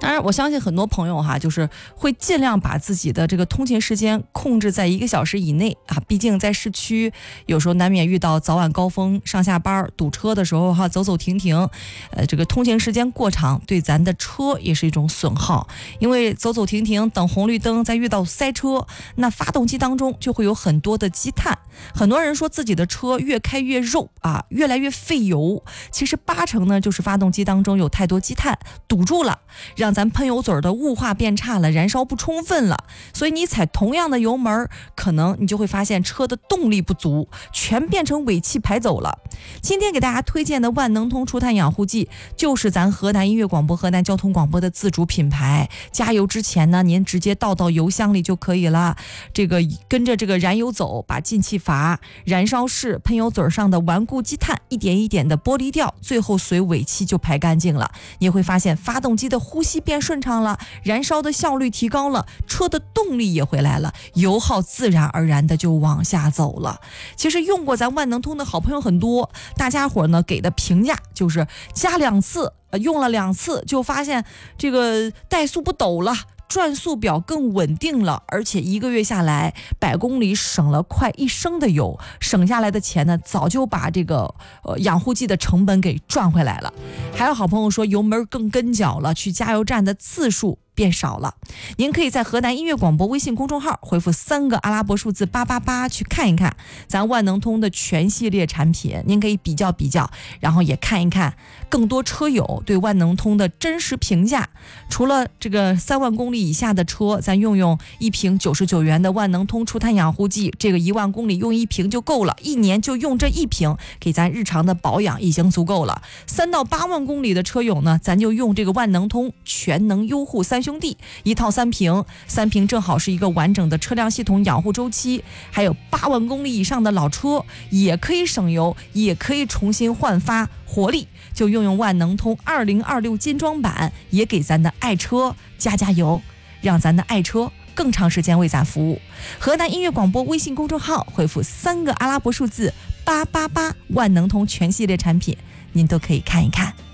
当然我相信很多朋友哈，就是会尽量把自己的这个通勤时间控制在1个小时以内啊，毕竟在市区有时候难免遇到早晚高峰上下班堵车的时候哈，走走停停，这个通勤时间过长对咱的车也是一种损耗，因为走走停停等红绿灯再遇到塞车，那发动机当中就会有很多的积碳。很多人说自己的车越开越肉啊，越来越费油，其实80%呢就是发动机当中有太多积碳堵住了，让咱喷油嘴的雾化变差了，燃烧不充分了，所以你踩同样的油门，可能你就会发现车的动力不足，全变成尾气排走了。今天给大家推荐的万能通除碳养护剂，就是咱河南音乐广播、河南交通广播的自主品牌。加油之前呢，您直接倒到油箱里就可以了。这个跟着这个燃油走，把进气阀、燃烧室、喷油嘴上的顽固积碳一点一点的剥离掉，最后随尾气就排干净了。你会发现发动机的呼吸变顺畅了，燃烧的效率提高了，车的动力也回来了，油耗自然而然的就往下走了。其实用过咱万能通的好朋友很多，大家伙呢给的评价就是加2次，用了2次就发现这个怠速不抖了，转速表更稳定了，而且1个月下来100公里省了快1升的油，省下来的钱呢早就把这个养护剂的成本给赚回来了。还有好朋友说油门更跟脚了，去加油站的次数变少了。您可以在河南音乐广播微信公众号回复3个阿拉伯数字888去看一看咱万能通的全系列产品，您可以比较比较，然后也看一看更多车友对万能通的真实评价。除了这个3万公里以下的车，咱用1瓶99元的万能通除碳养护剂，这个1万公里用1瓶就够了，1年就用这1瓶，给咱日常的保养已经足够了。3到8万公里的车友呢，咱就用这个万能通全能优护3兄弟，1套3瓶，3瓶正好是一个完整的车辆系统养护周期。还有8万公里以上的老车也可以省油，也可以重新焕发活力，就用万能通2026精装版，也给咱的爱车加加油，让咱的爱车更长时间为咱服务。河南音乐广播微信公众号回复3个阿拉伯数字888，万能通全系列产品您都可以看一看。